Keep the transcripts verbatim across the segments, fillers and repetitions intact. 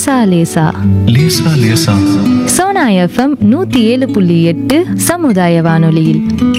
லேசா லேசா லேசா லேசா சோனா எஃப்எம் நூத்தி ஏழு புள்ளி எட்டு சமுதாய வானொலியில்.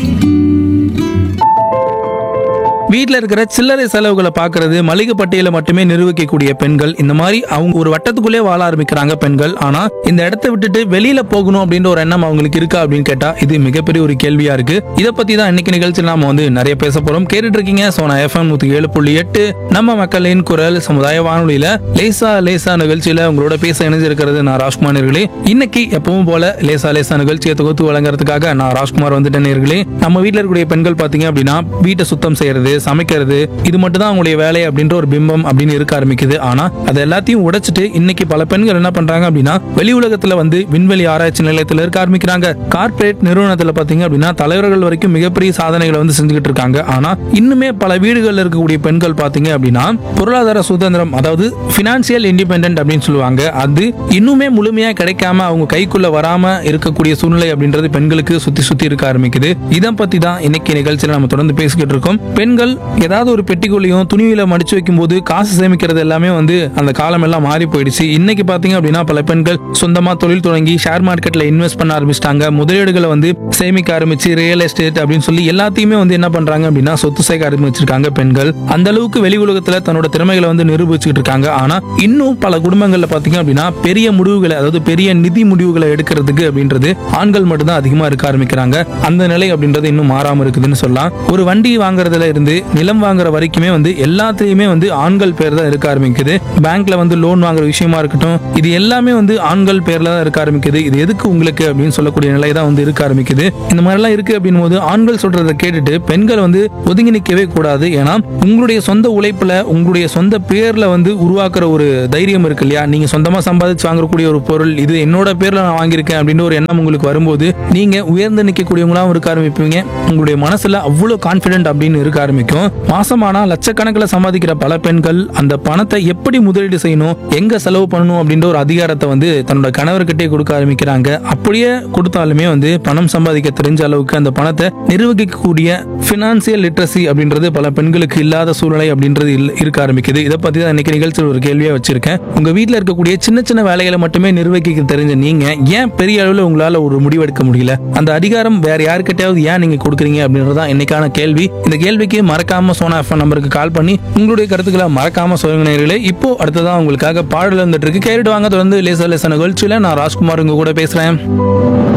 வீட்டில் இருக்கிற சில்லறை செலவுகளை பார்க்கறது, மளிகை பட்டியலை மட்டுமே நிர்வகிக்கக்கூடிய பெண்கள், இந்த மாதிரி அவங்க ஒரு வட்டத்துக்குள்ளே வாழ ஆரம்பிக்கிறாங்க பெண்கள். ஆனா இந்த இடத்தை விட்டுட்டு வெளியில போகணும் அப்படின்ற ஒரு எண்ணம் அவங்களுக்கு இருக்கா அப்படின்னு கேட்டா இது மிகப்பெரிய ஒரு கேள்வியா இருக்கு. இதை பத்தி தான் இன்னைக்கு நிகழ்ச்சியில் நாம வந்து நிறைய பேச போறோம். கேட்டுட்டு இருக்கீங்க சோனா எஃப்எம் நூத்தி ஏழு புள்ளி எட்டு நம்ம மக்களின் குரல் சமுதாய வானொலியில லேசா லேசா நிகழ்ச்சியில உங்களோட பேச இணைஞ்சிருக்கிறது நான் ராஜ்குமார் நேர்களே. இன்னைக்கு எப்பவும் போல லேசா லேசா நிகழ்ச்சியை தொகுத்து வழங்குறதுக்காக நான் ராஜ்குமார் வந்துட்டேன் நேர்களே. நம்ம வீட்டில் இருக்கக்கூடிய பெண்கள் பாத்தீங்க அப்படின்னா வீட்டை சுத்தம் செய்யறது, சமைக்கிறது, இது மட்டும் தான் அவங்களுடைய வேலை அப்படின்ற ஒரு பிம்பம் அப்படின்னு இருக்க ஆரம்பிக்குது. ஆனா அதை எல்லாத்தையும் உடைச்சிட்டு இன்னைக்கு பல பெண்கள் என்ன பண்றாங்க அப்படின்னா வெளி உலகத்துல வந்து விண்வெளி ஆராய்ச்சி நிலையத்தில் இருக்க ஆரம்பிக்கிறாங்க. கார்ப்பரேட் நிறுவனத்துல பாத்தீங்க அப்படின்னா தலைவர்கள் வரைக்கும் மிகப்பெரிய சாதனைகளை வந்து செஞ்சுக்கிட்டு இருக்காங்க. ஆனா இன்னுமே பல வீடுகளில் இருக்கக்கூடிய பெண்கள் பாத்தீங்க அப்படின்னா பொருளாதார சுதந்திரம், அதாவது பினான்சியல் இண்டிபெண்டன்ட் அப்படின்னு சொல்லுவாங்க, அது இன்னுமே முழுமையா கிடைக்காம அவங்க கைக்குள்ள வராம இருக்கக்கூடிய சூழ்நிலை அப்படின்றது பெண்களுக்கு சுத்தி சுத்தி இருக்க ஆரம்பிக்குது. இதை பத்தி தான் இன்னைக்கு நிகழ்ச்சியில நம்ம தொடர்ந்து பேசிக்கிட்டு இருக்கோம். பெண்கள் ஏதாவது ஒரு பெட்டிக்குள்ளையும் துணியில மடிச்சு வைக்கும் போது காசு சேமிக்கிறது எல்லாமே வந்து அந்த காலம் எல்லாம் மாறி போயிடுச்சு. இன்னைக்கு பாத்தீங்க அப்படின்னா பல பெண்கள் சொந்தமா தொழில் தொடங்கி ஷேர் மார்க்கெட்ல இன்வெஸ்ட் பண்ண ஆரம்பிச்சிட்டாங்க. முதலீடுகளை வந்து சேமிக்க ஆரம்பிச்சு ரியல் எஸ்டேட் அப்படின்னு சொல்லி எல்லாத்தையுமே வந்து என்ன பண்றாங்க அப்படின்னா சொத்து சேர்க்க ஆரம்பிச்சிருக்காங்க பெண்கள். அந்த அளவுக்கு வெளி உலகத்துல தன்னோட திறமைகளை வந்து நிரூபிச்சுட்டு இருக்காங்க. ஆனா இன்னும் பல குடும்பங்கள்ல பாத்தீங்க அப்படின்னா பெரிய முடிவுகளை, அதாவது பெரிய நிதி முடிவுகளை எடுக்கிறதுக்கு அப்படின்றது ஆண்கள் மட்டும்தான் அதிகமா இருக்க ஆரம்பிக்கிறாங்க. அந்த நிலை அப்படின்றது இன்னும் மாறாம இருக்குதுன்னு சொல்லலாம். ஒரு வண்டி வாங்குறதுல இருந்து நிலம் வாங்குற வரைக்குமே வந்து எல்லாத்தையுமே வந்து ஆண்கள் பேர் தான் இருக்க ஆரம்பிக்குது. பேங்க்ல வந்து லோன் வாங்குற விஷயமா இருக்கட்டும், இது எல்லாமே வந்து ஆண்கள் பேர்ல தான் இருக்க ஆரம்பிக்குது. இது எதுக்கு உங்களுக்கு அப்படின்னு சொல்லக்கூடிய நிலை தான் வந்து இருக்க ஆரம்பிக்குது. இந்த மாதிரி எல்லாம் இருக்கு அப்படின் போது ஆண்கள் சொல்றதை கேட்டுட்டு பெண்கள் வந்து ஒதுங்கி நிற்கவே கூடாது. ஏன்னா உங்களுடைய சொந்த உழைப்புல உங்களுடைய சொந்த பேர்ல வந்து உருவாக்குற ஒரு தைரியம் இருக்கு இல்லையா, நீங்க சொந்தமா சம்பாதிச்சு வாங்கக்கூடிய ஒரு பொருள், இது என்னோட பேர்ல நான் வாங்கியிருக்கேன் அப்படின்னு ஒரு எண்ணம் உங்களுக்கு வரும்போது நீங்க உயர்ந்து நிற்கக்கூடியவங்களாம் இருக்க ஆரம்பிப்பீங்க. உங்களுடைய மனசுல அவ்வளவு கான்பிடென்ட் அப்படின்னு இருக்க ஆரம்பிக்கும். மாசமானா லட்சக்கணக்கில் சம்பாதிக்கிற பல பெண்கள் அந்த பணத்தை எப்படி முதலீடு செய்யணும், எங்க செலவு பண்ணணும் அப்படின்ற ஒரு அதிகாரத்தை வந்து தன்னோட கணவர்கிட்டே கொடுக்க ஆரம்பிக்கிறாங்க. அப்படியே கொடுத்தாலுமே வந்து பணம் சம்பாதிக்க தெரிஞ்ச அளவுக்கு அந்த பணத்தை நிர்வகிக்கக்கூடிய பினான்சியல் லிட்ரஸி அப்படின்றது பல பெண்களுக்கு இல்லாத சூழ்நிலை அப்படின்றது இருக்க ஆரம்பிக்குது. இதை பத்தி தான் இன்னைக்கு நிகழ்ச்சியில் ஒரு கேள்வியா வச்சிருக்கேன். உங்க வீட்டில் இருக்கக்கூடிய சின்ன சின்ன வேலைகளை மட்டுமே நிர்வகிக்க தெரிஞ்ச நீங்க ஏன் பெரிய அளவில் உங்களால ஒரு முடிவெடுக்க முடியல? அந்த அதிகாரம் வேற யாருக்கிட்டையாவது ஏன் நீங்க கொடுக்குறீங்க அப்படின்றதான் இன்னைக்கான கேள்வி. இந்த கேள்விக்கு மறக்காம சோனா எஃப்எம் நம்பருக்கு கால் பண்ணி உங்களுடைய கருத்துக்களை மறக்காம சொல்லுங்க நேயர்களே. இப்போ அடுத்ததான் உங்களுக்காக பாடல் வந்துட்டு இருக்கு, கேட்டுட்டு வாங்க. தொடர்ந்து லேசா லேசா நிகழ்ச்சியில நான் ராஜ்குமார் உங்க கூட பேசுறேன்.